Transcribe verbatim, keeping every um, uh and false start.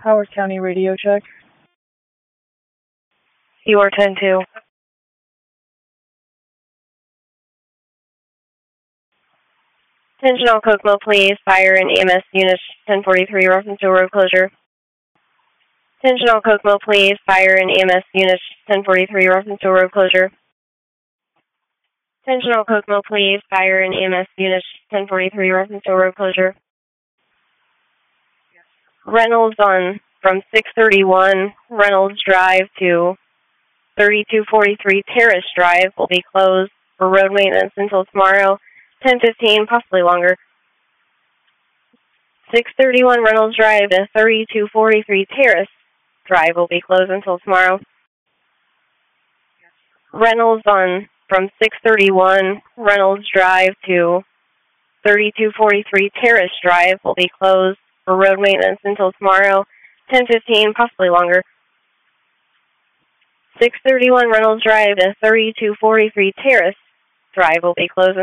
Howard County radio check. You are ten two. Attention all Kokomo, please. Fire and E M S units ten forty-three, reference to road closure. Attention all Kokomo, please. Fire and E M S units ten forty-three, reference to road closure. Attention all Kokomo, please. Fire and E M S units ten forty-three, reference to road closure. Reynolds on from six thirty-one Reynolds Drive to thirty-two forty-three Terrace Drive will be closed for road maintenance until tomorrow, ten fifteen, possibly longer. six thirty-one Reynolds Drive to thirty-two forty-three Terrace Drive will be closed until tomorrow. Reynolds on from six thirty-one Reynolds Drive to thirty-two forty-three Terrace Drive will be closed for road maintenance until tomorrow, ten fifteen, possibly longer. six thirty-one Reynolds Drive to thirty-two forty-three Terrace Drive will be closed